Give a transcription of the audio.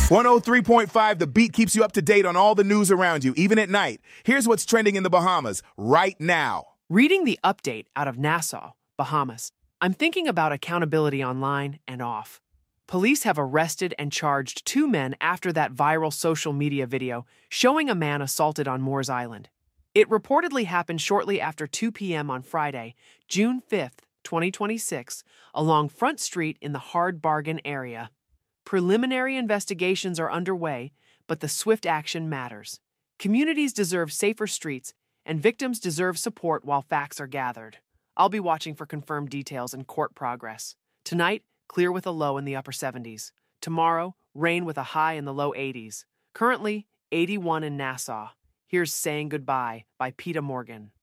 103.5, The Beat keeps you up to date on all the news around you, even at night. Here's what's trending in the Bahamas right now. Reading the update out of Nassau, Bahamas, I'm thinking about accountability online and off. Police have arrested and charged 2 men after that viral social media video showing a man assaulted on Moores Island. It reportedly happened shortly after 2 p.m. on Friday, June 5th, 2026, along Front Street in the Hard Bargain area. Preliminary investigations are underway, but the swift action matters. Communities deserve safer streets, and victims deserve support while facts are gathered. I'll be watching for confirmed details and court progress. Tonight, clear with a low in the upper 70s. Tomorrow, rain with a high in the low 80s. Currently, 81 in Nassau. Here's Saying Goodbye by Peter Morgan.